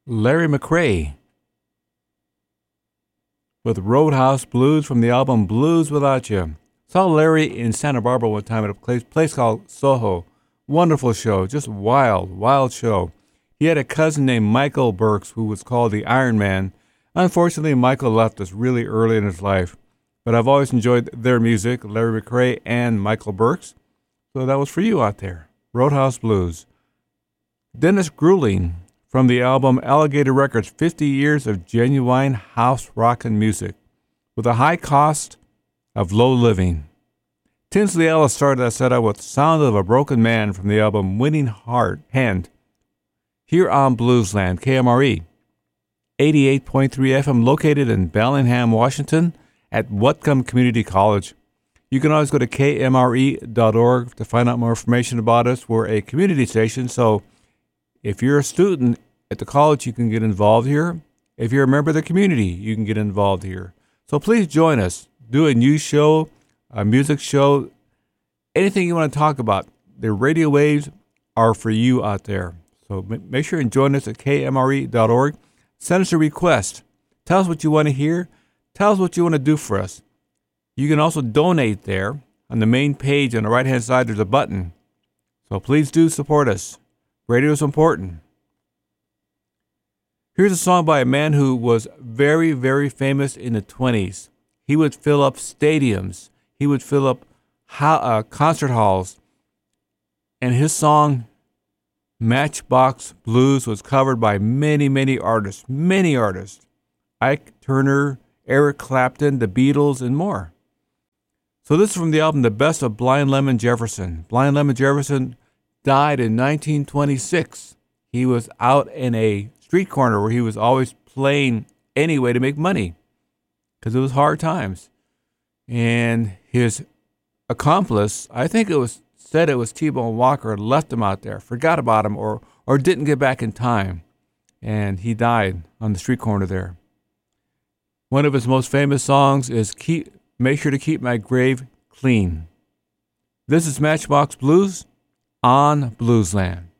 Larry McCray with Roadhouse Blues from the album Blues Without You. Saw Larry in Santa Barbara one time at a place called Soho. Wonderful show, just wild show. He had a cousin named Michael Burks who was called the Iron Man. Unfortunately, Michael left us really early in his life, but I've always enjoyed their music, Larry McCray and Michael Burks. So that was for you out there, Roadhouse Blues. Dennis Grueling from the album Alligator Records, 50 Years of Genuine House Rockin' Music with a high cost of low living. Tinsley Ellis started that set out with Sound of a Broken Man from the album Winning Heart Hand. Here on Bluesland, KMRE, 88.3 FM, located in Bellingham, Washington, at Whatcom Community College. You can always go to kmre.org to find out more information about us. We're a community station, so if you're a student at the college, you can get involved here. If you're a member of the community, you can get involved here. So please join us. Do a news show, a music show, anything you want to talk about. The radio waves are for you out there. So make sure and join us at kmre.org. Send us a request. Tell us what you want to hear. Tell us what you want to do for us. You can also donate there. On the main page on the right-hand side, there's a button. So please do support us. Radio is important. Here's a song by a man who was very, very famous in the 20s. He would fill up stadiums. He would fill up concert halls. And his song, Matchbox Blues, was covered by many artists. Ike Turner, Eric Clapton, the Beatles, and more. So this is from the album The Best of Blind Lemon Jefferson. Blind Lemon Jefferson died in 1926. He was out in a street corner where he was always playing anyway to make money because it was hard times. And his accomplice, I think it was said it was T-Bone Walker, left him out there, forgot about him, or didn't get back in time. And he died on the street corner there. One of his most famous songs is Make Sure to Keep My Grave Clean. This is Matchbox Blues on Bluesland.